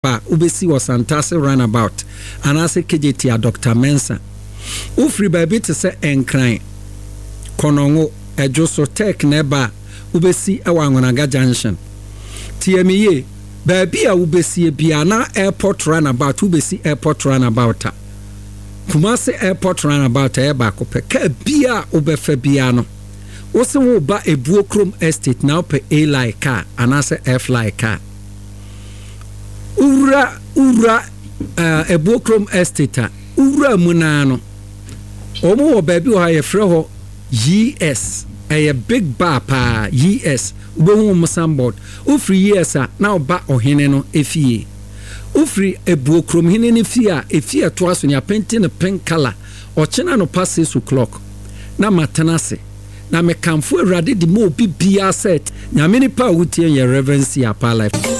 ba ubesi wasantase runabout anase kejeti a Dr. Mensa ufri baby te se enkran konongo ejoso tek neba ubesi ewa Angonaga Junction TME baby a ubesi bia na airport runabout ubesi airport runabout Kumasi airport runabout eba kope ka bia ubefe bia no wose wo ba Ebuokrom estate na ope A-line car anase F-line car ura Ebuokrom estate ura munano omo wo baby wo ye frɛ ho ES a big bar pa ES wo mo sambod ufri ES na oba ohene no efie ufri Ebuokrom hene ne efie to aso nya penti ne pink color ochena no pass 6 o'clock na matenase na mekamfo awurade di mo bibia set nyame ni pa wutie ye reverence ya pa life